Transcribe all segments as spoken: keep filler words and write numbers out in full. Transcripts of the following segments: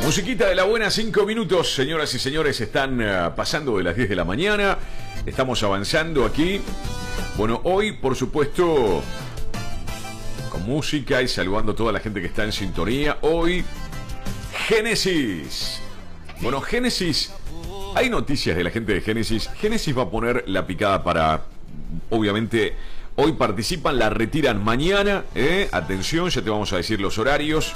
Musiquita de la buena, cinco minutos, señoras y señores, están uh, pasando de las diez de la mañana. Estamos avanzando aquí. Bueno, hoy, por supuesto, con música y saludando a toda la gente que está en sintonía. Hoy, Génesis. Bueno, Génesis, hay noticias de la gente de Génesis. Génesis va a poner la picada para, obviamente, hoy participan, la retiran mañana. ¿eh? Atención, ya te vamos a decir los horarios.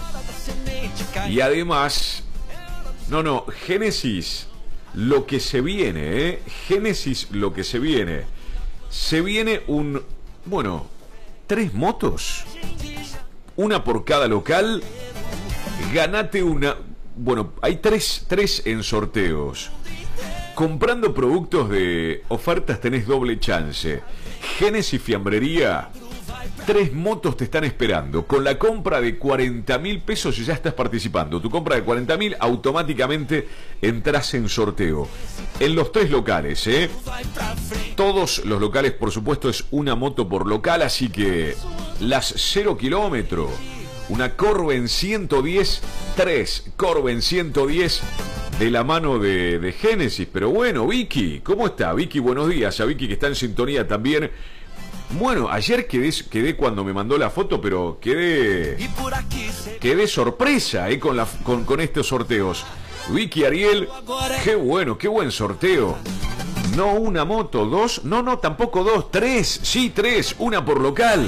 Y además, no, no, Génesis, lo que se viene, ¿eh? Génesis, lo que se viene. Se viene un, bueno, tres motos, una por cada local. Ganate una, bueno, hay tres, tres en sorteos. Comprando productos de ofertas tenés doble chance. Génesis Fiambrería, tres motos te están esperando. Con la compra de cuarenta mil pesos ya estás participando. Tu compra de cuarenta mil, automáticamente entras en sorteo. En los tres locales, ¿eh? Todos los locales, por supuesto, es una moto por local. Así que las cero kilómetros, una Corben ciento diez, tres Corben ciento diez de la mano de, de Génesis. Pero bueno, Vicky, ¿cómo está? Vicky, buenos días. A Vicky que está en sintonía también. Bueno, ayer quedé, quedé cuando me mandó la foto, pero quedé quedé sorpresa eh, con, la, con, con estos sorteos. Vicky, Ariel, qué bueno, qué buen sorteo. No una moto, dos, no, no, tampoco dos, tres, sí, tres, una por local.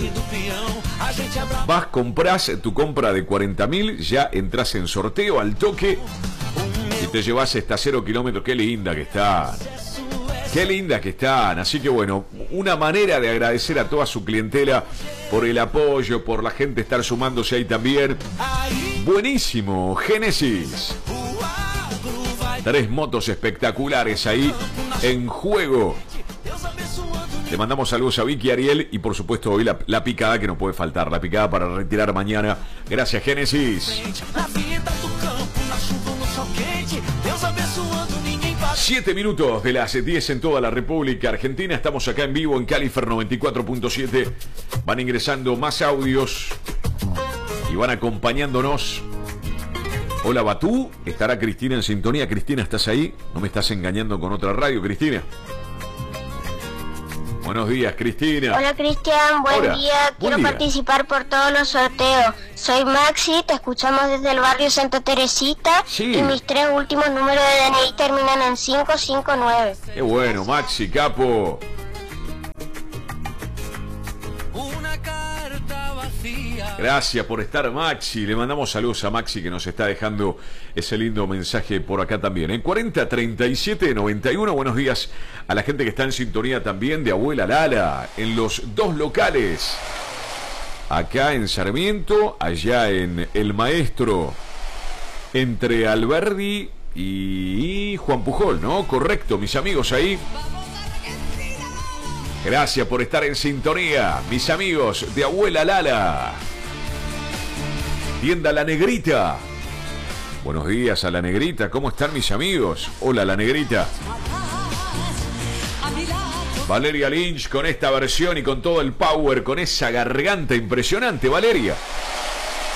Vas, comprás tu compra de cuarenta mil, ya entras en sorteo al toque y te llevas esta cero kilómetros. Qué linda que está. Qué lindas que están, así que bueno, una manera de agradecer a toda su clientela por el apoyo, por la gente estar sumándose ahí también. Buenísimo, Génesis. Tres motos espectaculares ahí en juego. Le mandamos saludos a Vicky, Ariel y por supuesto hoy la, la picada que no puede faltar, la picada para retirar mañana. Gracias, Génesis. Siete minutos de las diez en toda la República Argentina. Estamos acá en vivo en Califer noventa y cuatro punto siete. Van ingresando más audios y van acompañándonos. Hola, Batú. ¿Estará Cristina en sintonía? Cristina, ¿estás ahí? No me estás engañando con otra radio, Cristina. Buenos días, Cristina. Hola, Cristian, buen Hola. día. Buen Quiero día. participar por todos los sorteos. Soy Maxi, te escuchamos desde el barrio Santa Teresita. Sí. Y mis tres últimos números de D N I terminan en cinco cinco nueve. Qué bueno, Maxi, capo. Gracias por estar, Maxi. Le mandamos saludos a Maxi que nos está dejando ese lindo mensaje por acá también. En cuarenta treinta y siete noventa y uno, buenos días a la gente que está en sintonía también de Abuela Lala, en los dos locales. Acá en Sarmiento, allá en El Maestro, entre Alberdi y Juan Pujol, ¿no? Correcto, mis amigos ahí. Gracias por estar en sintonía, mis amigos de Abuela Lala. Tienda La Negrita. Buenos días a La Negrita. ¿Cómo están mis amigos? Hola, La Negrita. Valeria Lynch con esta versión y con todo el power, con esa garganta impresionante, Valeria.